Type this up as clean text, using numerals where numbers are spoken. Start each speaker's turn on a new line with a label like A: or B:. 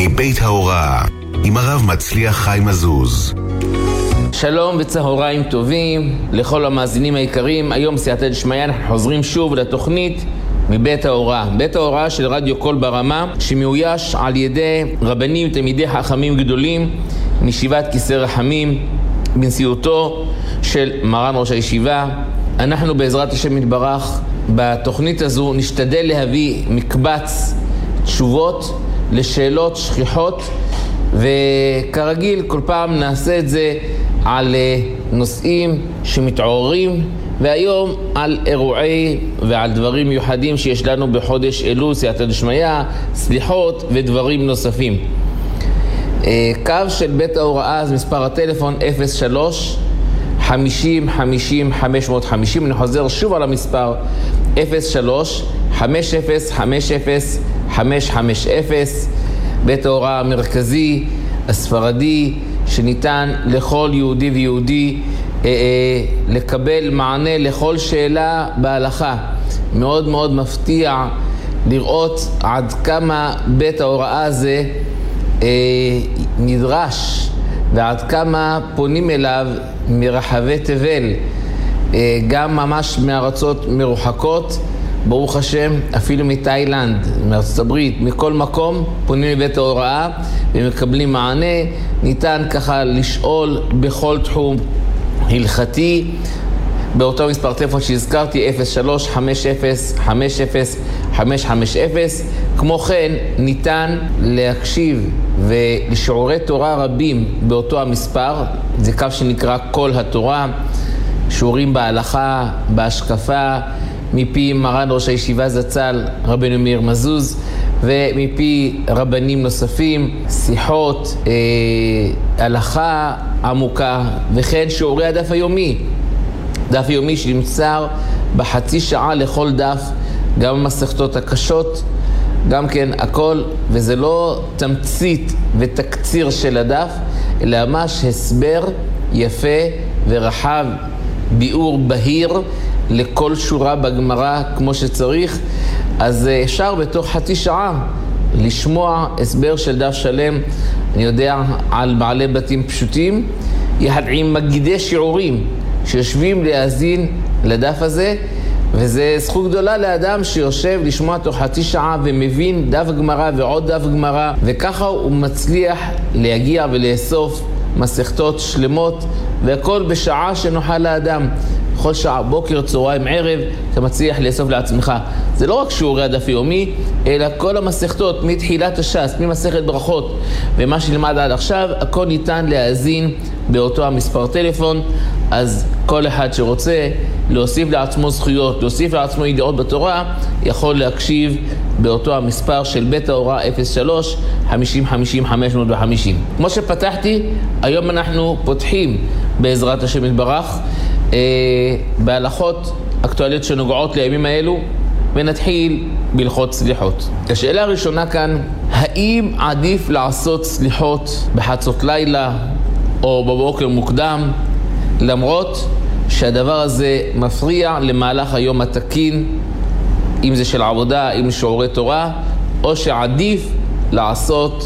A: מבית ההוראה, עם הרב מצליח חיים עזוז.
B: שלום וצהריים טובים לכל המאזינים היקרים. היום סייעתא דשמיא אנחנו חוזרים שוב לתוכנית מבית ההוראה. בית ההוראה של רדיו קול ברמה, שמאויש על ידי רבנים תלמידי חכמים גדולים מישיבת כיסא רחמים בנשיאותו של מרן ראש הישיבה. אנחנו בעזרת השם יתברך בתוכנית הזו נשתדל להביא מקבץ תשובות לשאלות שכיחות, וכרגיל כל פעם נעשה את זה על נושאים שמתעוררים, והיום על אירועי ועל דברים מיוחדים שיש לנו בחודש אלול, סייעתא דשמיא, סליחות ודברים נוספים. קו של בית ההוראה, אז מספר הטלפון 03 50 50 550. אני חוזר שוב על המספר 03 50 50 550. בית ההוראה המרכזי הספרדי שניתן לכל יהודי ויהודי לקבל מענה לכל שאלה בהלכה. מאוד מאוד מפתיע לראות עד כמה בית ההוראה הזה נדרש, ועד כמה פונים אליו מרחבי תבל, גם ממש מארצות מרוחקות, ברוך השם, אפילו מתאילנד, מארצות הברית, מכל מקום פונים לבית ההוראה ומקבלים מענה. ניתן ככה לשאול בכל תחום הלכתי באותו מספר טלפון שהזכרתי 03 50 50 550. כמו כן ניתן להקשיב ולשיעורי תורה רבים באותו המספר, זה קו שנקרא כל התורה, שיעורים בהלכה, בהשקפה, מפי מרן ראש הישיבה זצ"ל רבנו מאיר מזוז, ומפי רבנים נוספים, שיחות, הלכה עמוקה, וכן שיעורי הדף היומי. דף יומי שנמצא בחצי שעה לכל דף, גם המסכתות הקשות, גם כן הכל, וזה לא תמצית ותקציר של הדף, אלא ממש הסבר יפה ורחב, ביאור בהיר לכל שורה בגמרא כמו שצריך. אז אפשר בתוך חצי שעה לשמוע הסבר של דף שלם, אני יודע, על בעלי בתים פשוטים, יחד עם מגידי שיעורים שיושבים להאזין לדף הזה, וזה זכות גדולה לאדם שיושב לשמוע תוך חצי שעה ומבין דף גמרא ועוד דף גמרא, וככה הוא מצליח להגיע ולאסוף מסכתות שלמות, והכל בשעה שנוחה לאדם. כל שעה, בוקר, צהריים, ערב, אתה מצליח לאסוף לעצמך. זה לא רק שיעורי הדף יומי, אלא כל המסכתות מתחילת הש"ס, ממסכת ברכות ומה שלמד עד עכשיו, הכל ניתן להאזין באותו המספר טלפון. אז כל אחד שרוצה להוסיף לעצמו זכויות, להוסיף לעצמו ידיעות בתורה, יכול להקשיב באותו המספר של בית ההוראה 03 50 50 550. כמו שפתחתי, היום אנחנו פותחים בעזרת השם יתברך בהלכות אקטואליות שנוגעות לימים האלו, ונתחיל בהלכות סליחות. השאלה הראשונה כאן, האם עדיף לעשות סליחות בחצות לילה או בבוקר מוקדם, למרות שהדבר הזה מפריע למהלך היום התקין, אם זה של עבודה, אם שיעורי תורה, או שעדיף לעשות